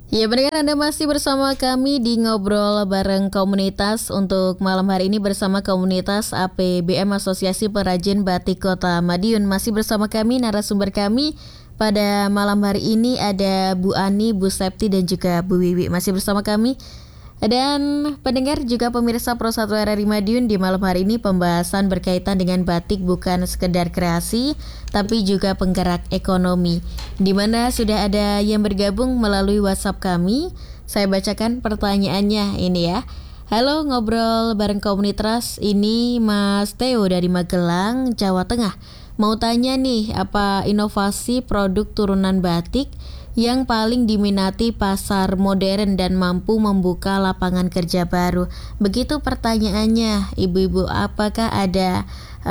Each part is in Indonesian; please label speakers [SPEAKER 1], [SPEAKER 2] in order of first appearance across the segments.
[SPEAKER 1] Ya, pendengar, Anda masih bersama kami di Ngobrol Bareng Komunitas. Untuk malam hari ini bersama komunitas APBM Asosiasi Pengrajin Batik Kota Madiun. Masih bersama kami, narasumber kami pada malam hari ini ada Bu Ani, Bu Septi, dan juga Bu Wiwi. Masih bersama kami. Dan pendengar juga pemirsa Pro 1 RRI Madiun, di malam hari ini pembahasan berkaitan dengan batik bukan sekedar kreasi, tapi juga penggerak ekonomi. Di mana sudah ada yang bergabung melalui WhatsApp kami. Saya bacakan pertanyaannya ini ya. Halo Ngobrol Bareng Komunitas, ini Mas Theo dari Magelang, Jawa Tengah. Mau tanya nih, apa inovasi produk turunan batik yang paling diminati pasar modern dan mampu membuka lapangan kerja baru? Begitu pertanyaannya, ibu-ibu. Apakah ada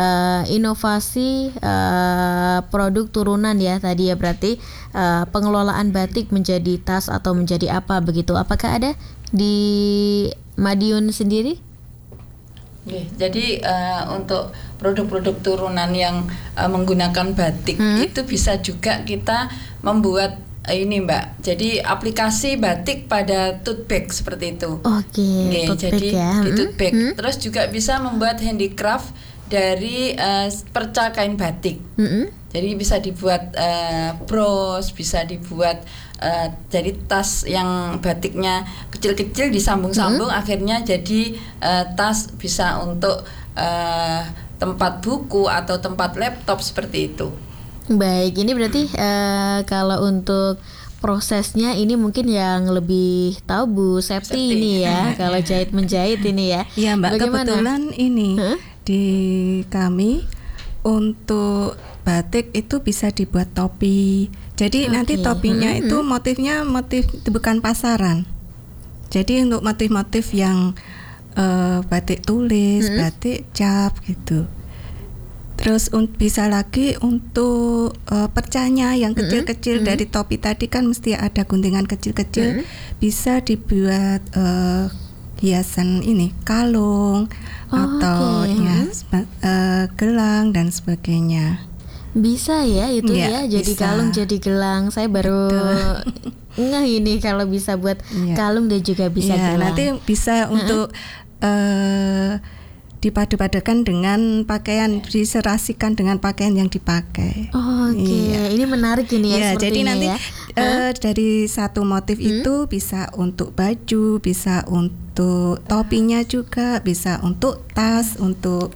[SPEAKER 1] inovasi produk turunan ya tadi ya, berarti pengelolaan batik menjadi tas atau menjadi apa begitu? Apakah ada di Madiun sendiri?
[SPEAKER 2] Jadi untuk produk-produk turunan yang menggunakan batik itu bisa juga kita membuat ini Mbak, jadi aplikasi batik pada tote bag seperti itu.
[SPEAKER 1] Oke, tote bag
[SPEAKER 2] jadi
[SPEAKER 1] ya.
[SPEAKER 2] Di tote bag. Terus juga bisa membuat handicraft dari perca kain batik. Jadi bisa dibuat bros, bisa dibuat jadi tas yang batiknya kecil-kecil disambung-sambung, akhirnya jadi tas bisa untuk tempat buku atau tempat laptop seperti itu.
[SPEAKER 1] Baik, ini berarti kalau untuk prosesnya ini mungkin yang lebih tahu Bu Septi ini ya, kalau jahit menjahit ini ya.
[SPEAKER 3] Iya Mbak,
[SPEAKER 1] bagaimana?
[SPEAKER 3] Kebetulan ini di kami untuk batik itu bisa dibuat topi. Jadi nanti topinya itu motifnya motif bukan pasaran. Jadi untuk motif-motif yang batik tulis, batik cap gitu. Terus bisa lagi untuk percanya yang kecil-kecil dari topi tadi kan mesti ada guntingan kecil-kecil, bisa dibuat hiasan ini kalung atau ya gelang dan sebagainya.
[SPEAKER 1] Bisa ya itu ya, jadi
[SPEAKER 3] bisa.
[SPEAKER 1] kalung jadi gelang. Saya baru ngeh ini kalau bisa buat kalung dan juga bisa gelang.
[SPEAKER 3] Nanti bisa untuk dipadu-padukan dengan pakaian, diserasikan dengan pakaian yang dipakai.
[SPEAKER 1] Ini menarik ini ya.
[SPEAKER 3] Jadi nanti
[SPEAKER 1] ya.
[SPEAKER 3] Dari satu motif itu bisa untuk baju, bisa untuk topinya juga, bisa untuk tas, untuk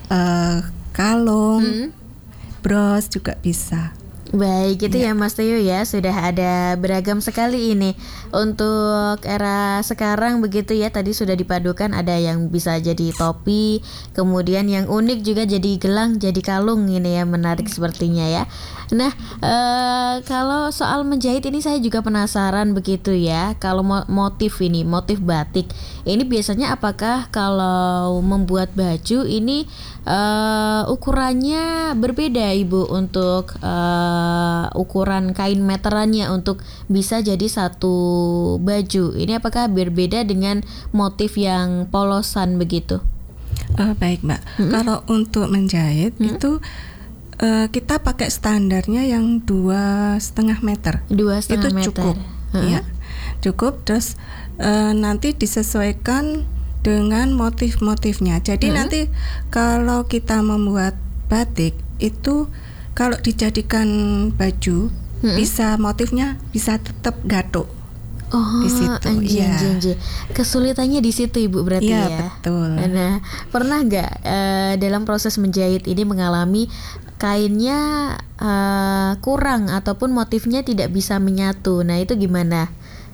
[SPEAKER 3] kalung, bros juga bisa.
[SPEAKER 1] Baik, itu ya Mas Theo ya, sudah ada beragam sekali ini untuk era sekarang begitu ya. Tadi sudah dipadukan, ada yang bisa jadi topi, kemudian yang unik juga jadi gelang, jadi kalung ini ya, menarik sepertinya ya. Nah, kalau soal menjahit ini saya juga penasaran begitu ya. Kalau motif ini, motif batik ini biasanya apakah kalau membuat baju ini ukurannya berbeda Ibu untuk ukuran kain meterannya untuk bisa jadi satu baju? Ini apakah berbeda dengan motif yang polosan begitu?
[SPEAKER 3] Baik Mbak, kalau untuk menjahit itu kita pakai standarnya yang 2,5 meter.
[SPEAKER 1] 2,5
[SPEAKER 3] itu
[SPEAKER 1] meter.
[SPEAKER 3] Cukup, ya, cukup. Terus nanti disesuaikan dengan motif-motifnya. Jadi nanti kalau kita membuat batik itu kalau dijadikan baju bisa motifnya bisa tetap gathuk. Di situ,
[SPEAKER 1] kesulitannya di situ Ibu berarti ya.
[SPEAKER 3] Betul.
[SPEAKER 1] Nah, pernah nggak dalam proses menjahit ini mengalami kainnya kurang ataupun motifnya tidak bisa menyatu? Nah, itu gimana?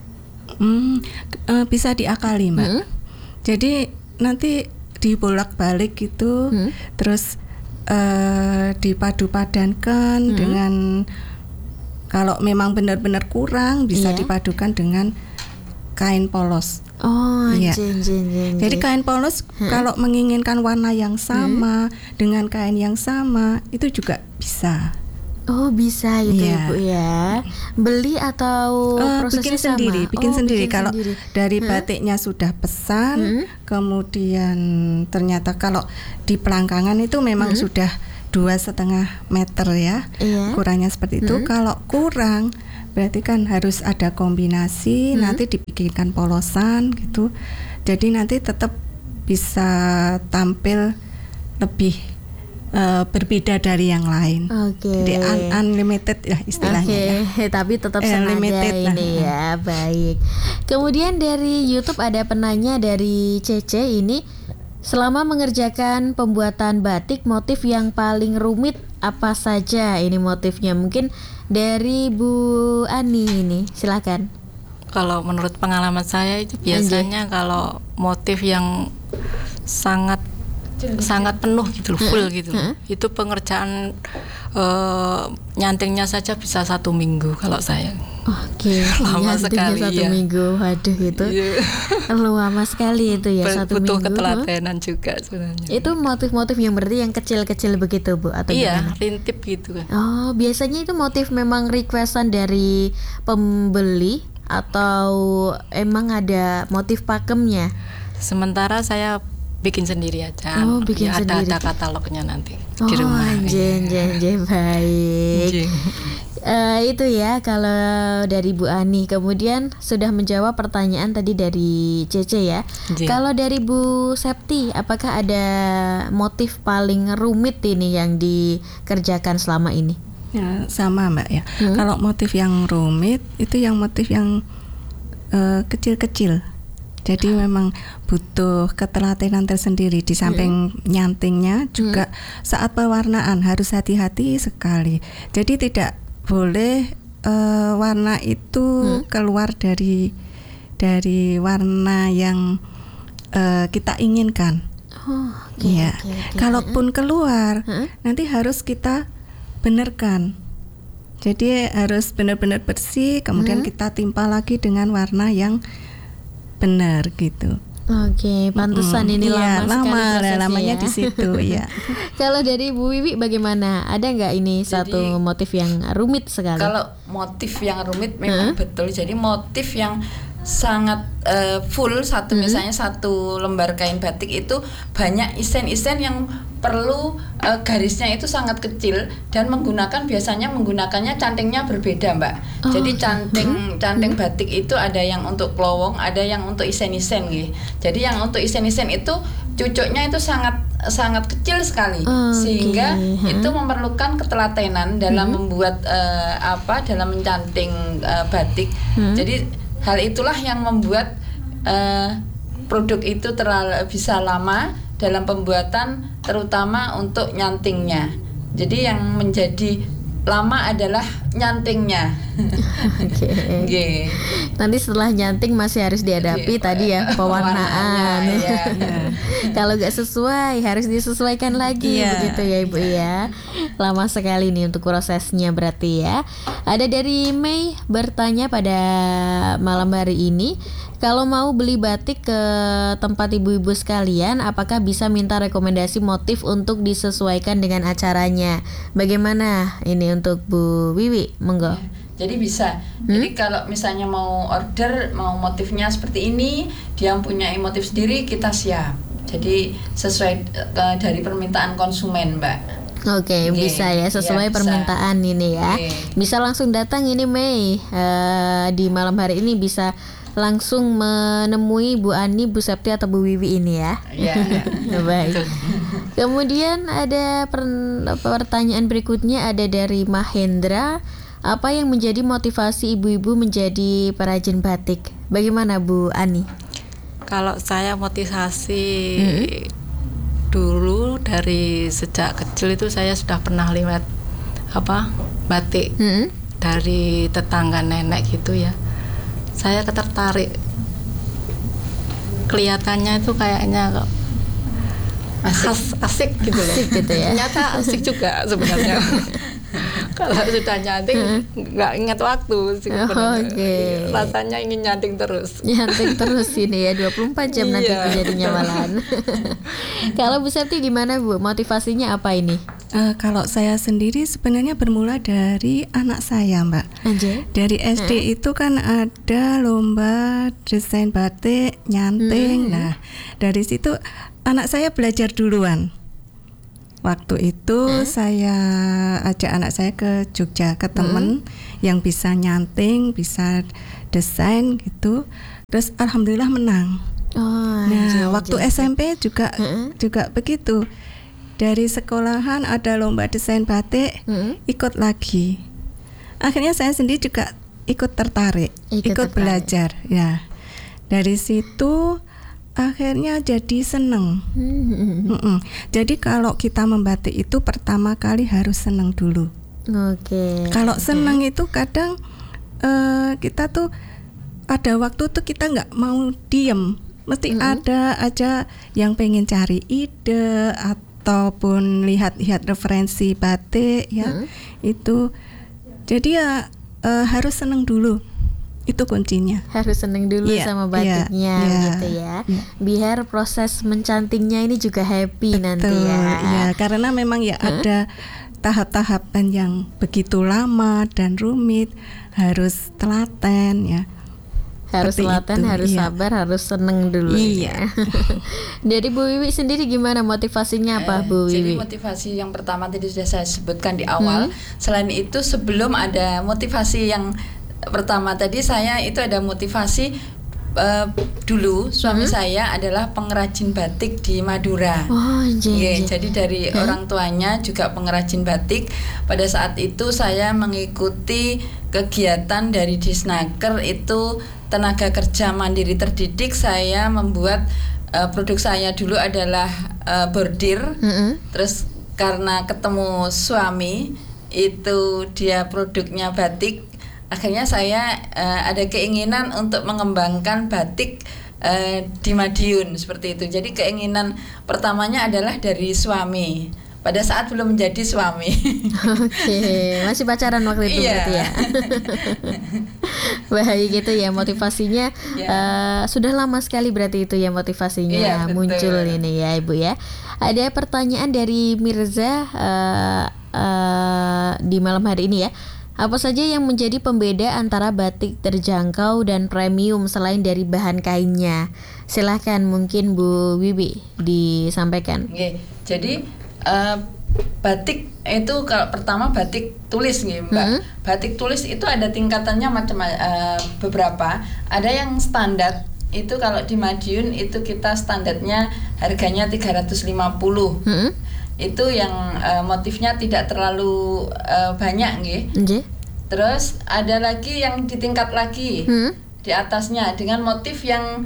[SPEAKER 3] Bisa diakali Mbak. Jadi nanti dibolak-balik gitu, terus dipadu-padankan dengan, kalau memang benar-benar kurang bisa dipadukan dengan kain polos. Jadi kain polos kalau menginginkan warna yang sama dengan kain yang sama itu juga bisa.
[SPEAKER 1] Bisa gitu Ibu ya. Beli atau prosesnya
[SPEAKER 3] bikin sendiri. Kalau dari batiknya sudah pesan, kemudian ternyata kalau di pelangkangan itu memang sudah 2,5 meter ya, ukurannya seperti itu. Kalau kurang berarti kan harus ada kombinasi, nanti dibikinkan polosan gitu. Jadi nanti tetap bisa tampil lebih berbeda dari yang lain. Jadi unlimited ya istilahnya.
[SPEAKER 1] Tapi tetap sengaja ini ya. Baik. Kemudian dari YouTube ada penanya dari Cece ini, selama mengerjakan pembuatan batik, motif yang paling rumit apa saja ini motifnya? Mungkin dari Bu Ani ini, silakan.
[SPEAKER 4] Kalau menurut pengalaman saya itu biasanya kalau motif yang sangat penuh gitu, full gitu. Itu pengerjaan nyantingnya saja bisa 1 minggu kalau saya. Lama sekali
[SPEAKER 1] 1 minggu. Waduh, itu lama sekali itu ya, 1 minggu.
[SPEAKER 4] Butuh ketelatenan juga sebenarnya.
[SPEAKER 1] Itu motif-motif yang berarti yang kecil-kecil begitu, Bu, atau
[SPEAKER 4] iya,
[SPEAKER 1] gimana?
[SPEAKER 4] rintip gitu kan.
[SPEAKER 1] Biasanya itu motif memang requestan dari pembeli atau emang ada motif pakemnya?
[SPEAKER 4] Sementara saya bikin sendiri aja.
[SPEAKER 1] Bikin sendiri.
[SPEAKER 4] Ada katalognya nanti di rumah.
[SPEAKER 1] Baik. Itu ya kalau dari Bu Ani. Kemudian sudah menjawab pertanyaan tadi dari Cece ya. Kalau dari Bu Septi, apakah ada motif paling rumit ini yang dikerjakan selama ini?
[SPEAKER 3] Ya, sama Mbak ya. Kalau motif yang rumit itu yang motif yang kecil-kecil. Jadi memang butuh ketelatenan tersendiri. Di samping nyantingnya juga saat pewarnaan harus hati-hati sekali. Jadi tidak boleh warna itu keluar dari warna yang kita inginkan. Kalaupun keluar, nanti harus kita benarkan. Jadi harus benar-benar bersih, kemudian kita timpa lagi dengan warna yang benar gitu.
[SPEAKER 1] Pantesan ini
[SPEAKER 3] lamanya di situ ya.
[SPEAKER 1] Kalau dari Bu Wiwi bagaimana? Ada nggak ini satu motif yang rumit sekali?
[SPEAKER 2] Kalau motif yang rumit memang betul. Jadi motif yang sangat full misalnya satu lembar kain batik itu banyak isen-isen yang perlu garisnya itu sangat kecil dan biasanya menggunakannya cantingnya berbeda, Mbak. Jadi canting batik itu ada yang untuk klowong, ada yang untuk isen-isen gitu. Jadi yang untuk isen-isen itu cucuknya itu sangat kecil sekali, sehingga itu memerlukan ketelatenan dalam membuat dalam mencanting batik. Jadi hal itulah yang membuat produk itu bisa lama dalam pembuatan, terutama untuk nyantingnya. Jadi yang menjadi lama adalah nyantingnya.
[SPEAKER 1] Nanti setelah nyanting masih harus dihadapi tadi ya pewarnaan. Kalau nggak sesuai harus disesuaikan lagi begitu ya Ibu ya. Lama sekali nih untuk prosesnya berarti ya. Ada dari Mei bertanya pada malam hari ini, kalau mau beli batik ke tempat ibu-ibu sekalian, apakah bisa minta rekomendasi motif untuk disesuaikan dengan acaranya? Bagaimana ini untuk Bu Wiwi? Monggo.
[SPEAKER 2] Jadi bisa. Jadi kalau misalnya mau order, mau motifnya seperti ini, dia mempunyai motif sendiri, kita siap. Jadi sesuai dari permintaan konsumen, Mbak.
[SPEAKER 1] Bisa ya sesuai permintaan ini ya. Bisa langsung datang ini Mei di malam hari ini bisa langsung menemui Bu Ani, Bu Septi atau Bu Wiwi ini ya. Baik. Kemudian ada pertanyaan berikutnya ada dari Mahendra. Apa yang menjadi motivasi ibu-ibu menjadi perajin batik? Bagaimana Bu Ani?
[SPEAKER 4] Kalau saya motivasi dulu dari sejak kecil itu saya sudah pernah lihat batik dari tetangga nenek gitu ya. Saya tertarik, kelihatannya itu kayaknya asik gitu loh.
[SPEAKER 1] Asik gitu ya.
[SPEAKER 4] Ternyata asik juga sebenarnya. Kalau sudah nyanting nggak ingat waktu sebenarnya. Rasanya ingin nyanting terus.
[SPEAKER 1] Nyanting terus ini ya 24 jam nanti jadinya malahan. Kalau Bu Septi gimana Bu? Motivasinya apa ini?
[SPEAKER 3] Kalau saya sendiri sebenarnya bermula dari anak saya, Mbak. Dari SD itu kan ada lomba desain batik, nyanting. Nah, dari situ anak saya belajar duluan. Waktu itu saya ajak anak saya ke Jogja ke temen yang bisa nyanting, bisa desain gitu. Terus alhamdulillah menang. Waktu SMP juga begitu. Dari sekolahan ada lomba desain batik, ikut lagi. Akhirnya saya sendiri juga ikut tertarik, ikut belajar ya. Dari situ akhirnya jadi seneng. Jadi kalau kita membatik itu pertama kali harus seneng dulu. Kalau seneng itu kadang kita tuh ada waktu tuh kita nggak mau diem, mesti ada aja yang pengen cari ide ataupun lihat-lihat referensi batik ya. Itu jadi ya harus seneng dulu. Itu kuncinya.
[SPEAKER 1] Harus seneng dulu sama batiknya gitu ya. Biar proses mencantingnya ini juga happy. Betul, nanti ya.
[SPEAKER 3] Ya, karena memang ya ada tahap-tahapan yang begitu lama dan rumit, harus telaten ya.
[SPEAKER 1] Harus telaten, harus sabar, harus seneng dulu.
[SPEAKER 3] Iya.
[SPEAKER 1] Dari Bu Wiwi sendiri gimana motivasinya apa Bu Wiwi?
[SPEAKER 2] Jadi motivasi yang pertama tadi sudah saya sebutkan di awal. Selain itu sebelum ada motivasi yang pertama tadi saya itu ada motivasi dulu suami saya adalah pengrajin batik di Madura. Jadi dari orang tuanya juga pengrajin batik. Pada saat itu saya mengikuti kegiatan dari Disnaker itu tenaga kerja mandiri terdidik. Saya membuat produk saya dulu adalah bordir. Terus karena ketemu suami itu dia produknya batik. Akhirnya saya ada keinginan untuk mengembangkan batik di Madiun seperti itu. Jadi keinginan pertamanya adalah dari suami. Pada saat belum menjadi suami.
[SPEAKER 1] Masih pacaran waktu itu berarti ya. Baik gitu ya motivasinya. Sudah lama sekali berarti itu ya motivasinya muncul ini ya Ibu ya. Ada pertanyaan dari Mirza di malam hari ini ya. Apa saja yang menjadi pembeda antara batik terjangkau dan premium selain dari bahan kainnya? Silahkan mungkin Bu Wiwi disampaikan.
[SPEAKER 2] Jadi batik itu kalau pertama batik tulis nih Mbak. Batik tulis itu ada tingkatannya macam beberapa. Ada yang standar itu kalau di Madiun itu kita standarnya harganya 350. Itu yang motifnya tidak terlalu banyak nggih. Terus ada lagi yang ditingkat lagi di atasnya dengan motif yang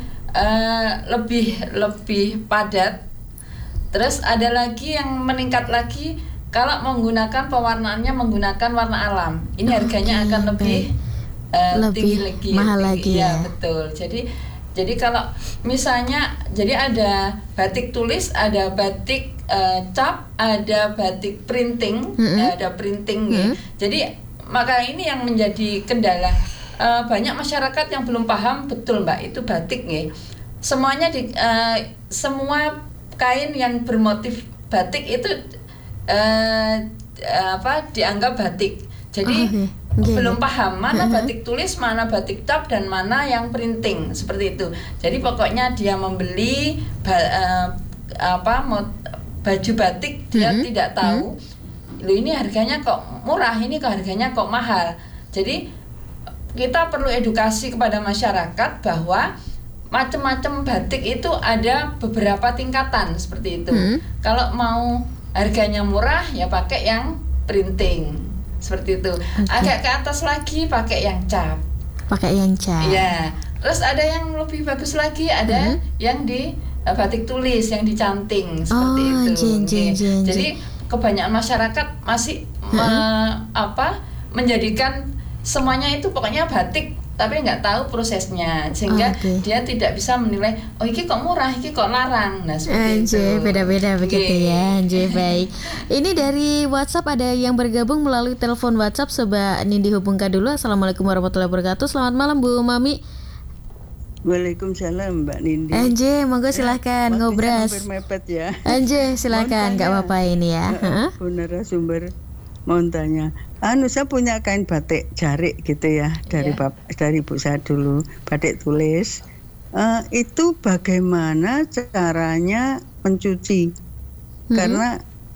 [SPEAKER 2] lebih padat. Terus ada lagi yang meningkat lagi kalau menggunakan pewarnaannya menggunakan warna alam. Ini harganya akan lebih tinggi lagi,
[SPEAKER 1] mahal lagi ya.
[SPEAKER 2] Betul. Jadi kalau misalnya jadi ada batik tulis, ada batik cap, ada batik printing, ada printing ya. Jadi maka ini yang menjadi kendala. Banyak masyarakat yang belum paham betul Mbak itu batik ya. Semuanya semua kain yang bermotif batik itu dianggap batik. Jadi belum paham mana batik tulis, mana batik cap dan mana yang printing seperti itu. Jadi pokoknya dia membeli baju batik dia tidak tahu. Loh ini harganya kok murah, ini kok harganya kok mahal. Jadi kita perlu edukasi kepada masyarakat bahwa macam-macam batik itu ada beberapa tingkatan seperti itu. Kalau mau harganya murah ya pakai yang printing seperti itu. Agak ke atas lagi pakai yang cap. Ya. Terus ada yang lebih bagus lagi, ada yang di batik tulis yang dicanting seperti itu. Jadi kebanyakan masyarakat masih menjadikan semuanya itu pokoknya batik tapi nggak tahu prosesnya sehingga dia tidak bisa menilai iki kok murah, iki kok larang. Nah seperti itu.
[SPEAKER 1] Beda-beda begitu ya. Baik. Ini dari WhatsApp ada yang bergabung melalui telepon WhatsApp. Coba ini dihubungkan dulu. Assalamualaikum warahmatullahi wabarakatuh. Selamat malam Bu Mami.
[SPEAKER 5] Waalaikumsalam Mbak Nindi.
[SPEAKER 1] Anje, monggo silahkan ngobras.
[SPEAKER 5] Hampir mepet ya.
[SPEAKER 1] Anje, silahkan, nggak apa-apa ini ya.
[SPEAKER 5] Bu narasumber mau tanya. Saya punya kain batik jarik gitu ya dari ibu saya dulu, batik tulis. Itu bagaimana caranya mencuci? Karena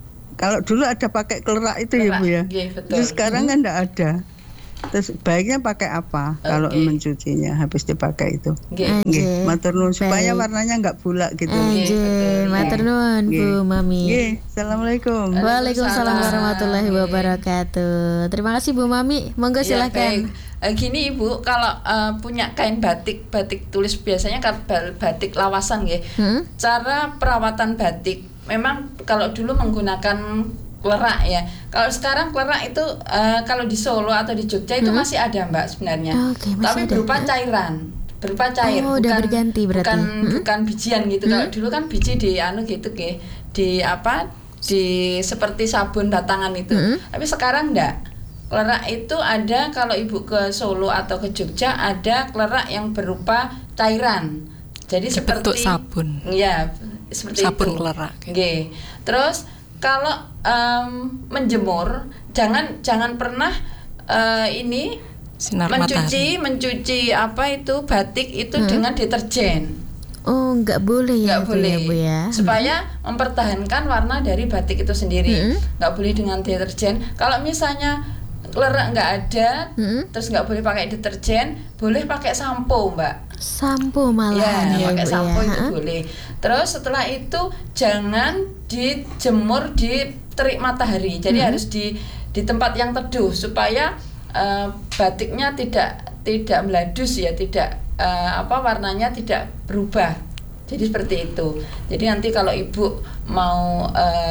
[SPEAKER 5] Kalau dulu ada pakai klerak itu ya Bu ya.
[SPEAKER 2] Betul.
[SPEAKER 5] Terus sekarang kan enggak ada. Terus baiknya pakai apa kalau mencucinya habis dipakai itu? Nggih, matur nuwun supaya warnanya enggak bulak gitu.
[SPEAKER 1] Matur nuwun Bu Mami.
[SPEAKER 5] Nggih, Assalamualaikum.
[SPEAKER 1] Waalaikumsalam warahmatullahi wabarakatuh. Terima kasih Bu Mami. Monggo silakan.
[SPEAKER 2] Gini Ibu, kalau punya kain batik tulis biasanya kan batik lawasan ya. Cara perawatan batik memang kalau dulu menggunakan klerak ya. Kalau sekarang klerak itu kalau di Solo atau di Jogja itu masih ada Mbak sebenarnya. Tapi berupa cairan, berupa cair.
[SPEAKER 1] Oh, udah berganti berarti.
[SPEAKER 2] Bukan bijian gitu. Kalau dulu kan biji di gitu di seperti sabun batangan itu. Tapi sekarang enggak. Klerak itu ada kalau Ibu ke Solo atau ke Jogja ada klerak yang berupa cairan. Jadi seperti
[SPEAKER 4] sabun.
[SPEAKER 2] Iya, seperti
[SPEAKER 4] sabun
[SPEAKER 2] itu.
[SPEAKER 4] Klerak.
[SPEAKER 2] Gitu. Terus kalau menjemur jangan pernah
[SPEAKER 4] sinar
[SPEAKER 2] mencuci batik itu dengan deterjen.
[SPEAKER 1] Oh, nggak boleh ya,
[SPEAKER 2] nggak boleh,
[SPEAKER 1] Bu ya.
[SPEAKER 2] Supaya mempertahankan warna dari batik itu sendiri. Nggak boleh dengan deterjen. Kalau misalnya klerak nggak ada, terus nggak boleh pakai deterjen, boleh pakai sampo Mbak.
[SPEAKER 1] Sampo malahan
[SPEAKER 2] ya, pakai sampo
[SPEAKER 1] ya.
[SPEAKER 2] itu boleh. Terus setelah itu jangan dijemur di terik matahari. Jadi harus di tempat yang teduh supaya batiknya tidak meladus ya, tidak warnanya tidak berubah. Jadi seperti itu. Jadi nanti kalau Ibu mau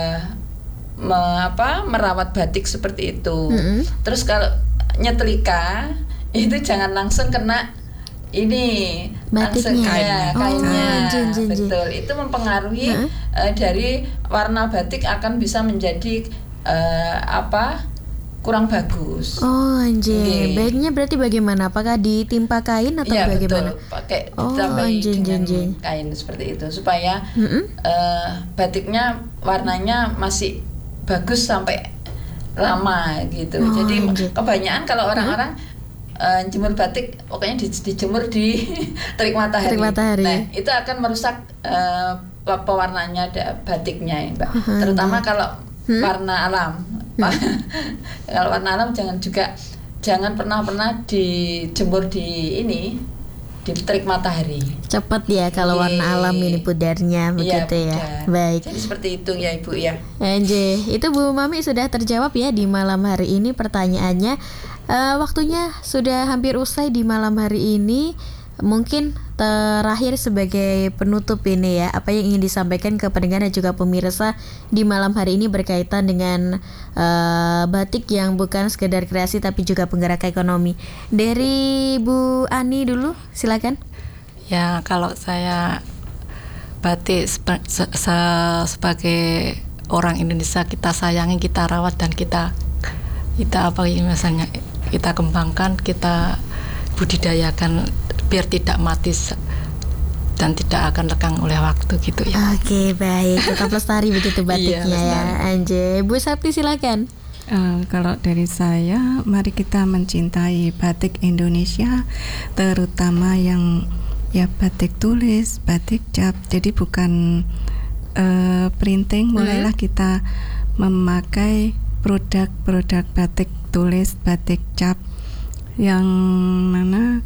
[SPEAKER 2] merawat batik seperti itu. Terus kalau nyetrika itu jangan langsung kena
[SPEAKER 1] batiknya,
[SPEAKER 2] kainnya. Betul. Itu mempengaruhi dari warna batik akan bisa menjadi kurang bagus.
[SPEAKER 1] Oh, baiknya berarti bagaimana? Apakah ditimpa kain atau bagaimana?
[SPEAKER 2] Betul. Pakai dengan kain seperti itu supaya batiknya warnanya masih bagus sampai lama gitu. Jadi kebanyakan kalau orang-orang jemur batik pokoknya dijemur di terik matahari. Nah, itu akan merusak pewarnanya batiknya ya, Mbak. Terutama kalau warna alam. Kalau warna alam jangan pernah dijemur di terik matahari.
[SPEAKER 1] Cepat ya kalau warna alam ini pudarnya begitu ya. Baik.
[SPEAKER 2] Jadi seperti itu ya Ibu ya.
[SPEAKER 1] Itu Bu Mami sudah terjawab ya di malam hari ini pertanyaannya. Waktunya sudah hampir usai di malam hari ini. Mungkin terakhir sebagai penutup ini ya, apa yang ingin disampaikan ke pendengar dan juga pemirsa di malam hari ini berkaitan dengan batik yang bukan sekedar kreasi tapi juga penggerak ekonomi. Dari Bu Ani dulu, silakan.
[SPEAKER 4] Ya, kalau saya batik sebagai orang Indonesia, kita sayangi, kita rawat, dan kita misalnya kita kembangkan, kita budidayakan biar tidak mati dan tidak akan lekang oleh waktu gitu ya.
[SPEAKER 1] Oke, baik. Tetap lestari begitu batiknya ya. Bu Sapti silakan.
[SPEAKER 3] Kalau dari saya, mari kita mencintai batik Indonesia, terutama yang batik tulis, batik cap. Jadi bukan printing. Mulailah kita memakai produk-produk batik tulis, batik cap yang mana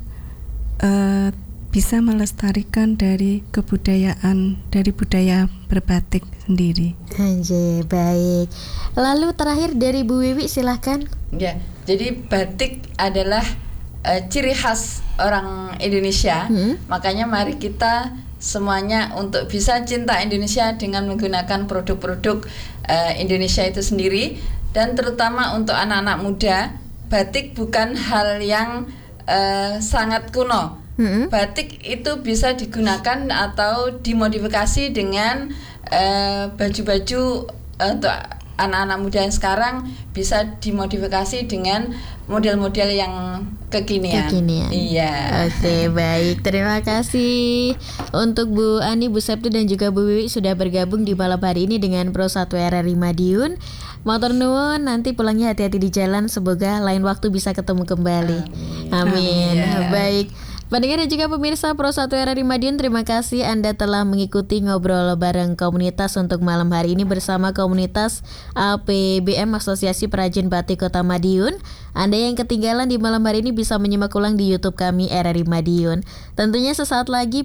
[SPEAKER 3] bisa melestarikan dari kebudayaan, dari budaya berbatik sendiri.
[SPEAKER 1] Baik. Lalu terakhir dari Bu Wiwi silahkan.
[SPEAKER 2] Ya, jadi batik adalah ciri khas orang Indonesia. Makanya mari kita semuanya untuk bisa cinta Indonesia dengan menggunakan produk-produk Indonesia itu sendiri. Dan terutama untuk anak-anak muda, batik bukan hal yang sangat kuno. Batik itu bisa digunakan atau dimodifikasi dengan baju-baju untuk anak-anak muda yang sekarang, bisa dimodifikasi dengan model-model yang kekinian. Iya.
[SPEAKER 1] Oke, baik. Terima kasih untuk Bu Ani, Bu Septi dan juga Bu Wiwi sudah bergabung di malam hari ini dengan Pro 1 RRI Madiun. Matur nuwun, nanti pulangnya hati-hati di jalan, semoga lain waktu bisa ketemu kembali. Amin. Baik. Pendengar dan juga pemirsa Pro 1 RRI Madiun, terima kasih Anda telah mengikuti ngobrol bareng komunitas untuk malam hari ini bersama komunitas APBM Asosiasi Perajin Batik Kota Madiun. Anda yang ketinggalan di malam hari ini bisa menyimak ulang di YouTube kami RRI Madiun. Tentunya sesaat lagi